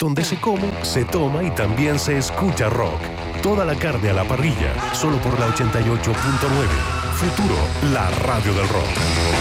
donde se come, se toma y también se escucha rock. Toda la carne a la parrilla, solo por la 88.9. Futuro, la radio del rock.